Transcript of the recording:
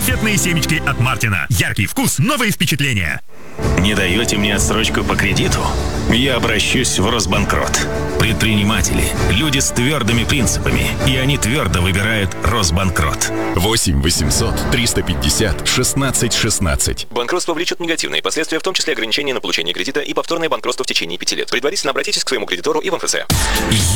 Конфетные семечки от Мартина. Яркий вкус, новые впечатления. Не даете мне отсрочку по кредиту? Я обращусь в Росбанкрот. Предприниматели – люди с твердыми принципами, и они твердо выбирают Росбанкрот. 8 800 350 16 16. Банкротство влечет негативные последствия, в том числе ограничения на получение кредита и повторное банкротство в течение 5 лет. Предварительно обратитесь к своему кредитору и в МФЦ.